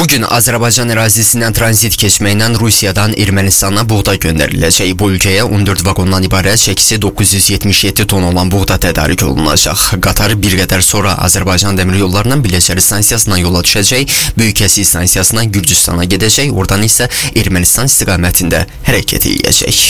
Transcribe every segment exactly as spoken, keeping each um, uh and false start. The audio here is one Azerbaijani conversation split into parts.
Bugün Azərbaycan ərazisindən tranzit keçməklə Rusiyadan Ermənistana buğda göndəriləcək. Bu ülkəyə on dörd vaqondan ibarət çəkisi doqquz yüz yetmiş yeddi ton olan buğda tədarik olunacaq. Qatar bir qədər sonra Azərbaycan dəmir yollarından Biləşəri stansiyasından yola düşəcək, Böyükəsik stansiyasından Gürcüstana gedəcək, oradan isə Ermənistan istiqamətində hərəkət edəcək.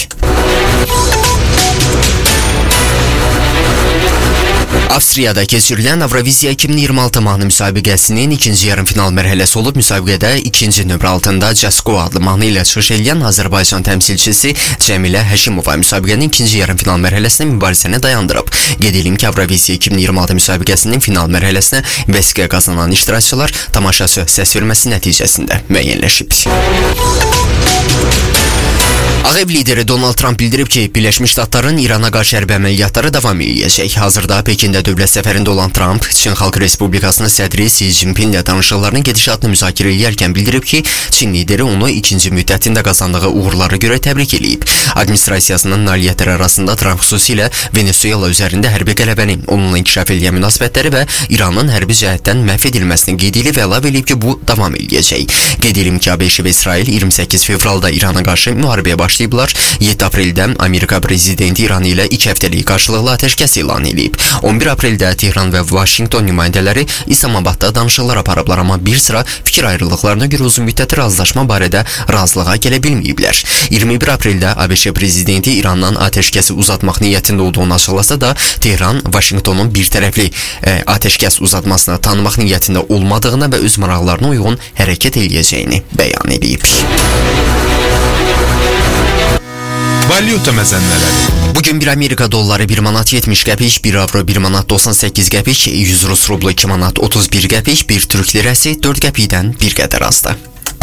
Avstriyada keçirilən Avroviziya iki min iyirmi altı mahnı müsabiqəsinin ikinci yarım final mərhələsi olub. Müsabiqədə ikinci nömrə altında Jasko adlı mahnı ilə çıxış edən Azərbaycan təmsilçisi Cəmilə Həşimova müsabiqənin ikinci yarım final mərhələsində mübarizəni dayandırıb. Qeyd edelim ki, Avroviziya iki min iyirmi altı müsabiqəsinin final mərhələsinə vəsiqə qazanan iştirakçılar tamaşaçı səs verməsi nəticəsində müəyyənləşib. Ağ Ev lideri Donald Trump bildirib ki, Birləşmiş Ştatların İrana qarşı hərbi əməliyyatları davam edəcək. Hazırda Pekində dövlət səfərində olan Trump, Çin Xalq Respublikasının sədri Xi Jinping ilə danışıqlarının gedişatını müzakirə edərkən bildirib ki, Çin lideri onu ikinci müddətində qazandığı uğurlara görə təbrik edib. Administrasiyasının nailiyyətləri arasında Trump xüsusilə Venezuela üzərində hərbi qələbənin, onunla inkişaf edən münasibətləri və İranın hərbi cəhətdən məhv edilməsini qeyd edib və əlavə edib ki, bu davam edəcək. Qeyd edelim ki, ABŞ və İsrail iyirmi səkkiz fevralda İrana qarşı müharibəyə başlayıblar. yeddi apreldə Amerika prezidenti İran ilə iki həftəlik qarşılıqlı atəşkəs elan edib. on bir apreldə Tehran və Vaşinqton nümayəndələri İslamabadda danışıqlar aparıblar, amma bir sıra fikir ayrılıqlarına görə uzun müddətli razılaşma barədə razılığa gələ bilməyiblər. iyirmi bir apreldə ABŞ prezidenti İrandan atəşkəsi uzatmaq niyyətində olduğunu açıqlasa da, Tehran Vaşinqtonun bir tərəfli e, atəşkəs uzatmasını tanımaq niyyətində olmadığını və öz maraqlarına uyğun hərəkət edəcəyini bəyan edib. Valyuta məzənələri. Bugün bir Amerika dolları bir manat yetmiş qəpik, bir avro bir manat doxsan səkkiz qəpik, yüz rus rublu iki manat otuz bir qəpik, bir türk lirəsi dörd qəpikdən bir qədər azdır.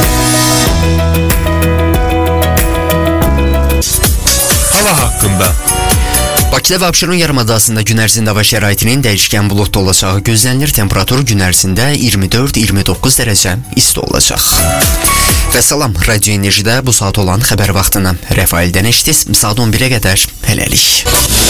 Hava haqqında. Bakıda və Abşeron yarımadasında gün ərzində hava şəraitinin dəyişkən buludlu olacağı gözlənilir. Temperatur gün ərzində iyirmi dörd iyirmi doqquz dərəcə isti olacaq. Və salam, Radio Enerjidə bu saat olan xəbər vaxtını Rəfaildən eşitdiniz. Saat on birə qədər hələlik.